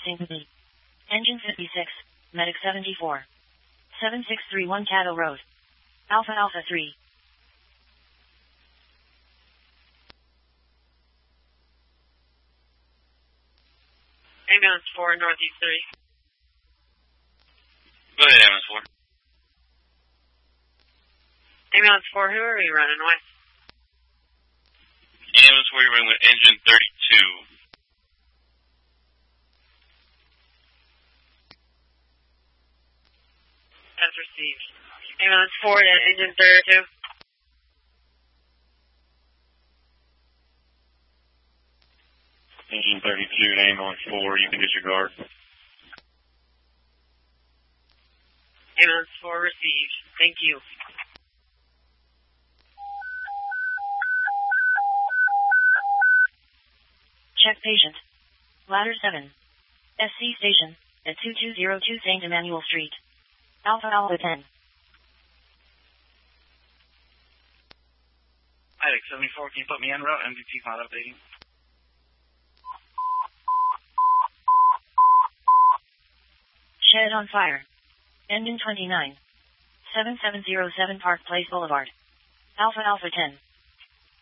Crossing B. Engine 56, Medic 74. 7631 Caddo Road. Alpha Alpha 3. Ambulance 4, Northeast 3. Go ahead, Ambulance 4. Ambulance 4, who are we running with? Ambulance 4, you're running with engine 32. That's received. Ambulance 4 to engine 32. Engine 32 to ambulance 4, you can disregard. Ambulance 4 received. Thank you. Check patient. Ladder 7. SC station, at 2202 St. Emmanuel Street. Alpha Alpha 10. IDEX 74, can you put me en route? MVP not updating. Shed on fire. Engine 29. 7707 Park Place Boulevard. Alpha Alpha 10.